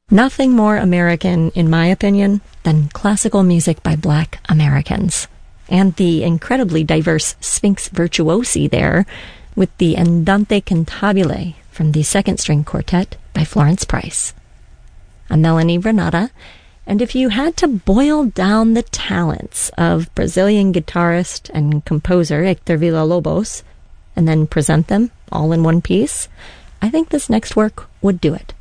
Nothing more American, in my opinion, than classical music by Black Americans. And the incredibly diverse Sphinx virtuosi there with the Andante Cantabile from the Second String Quartet by Florence Price. I'm Melanie Renata, and if you had to boil down the talents of Brazilian guitarist and composer Hector Villa-Lobos and then present them all in one piece, I think this next work would do it.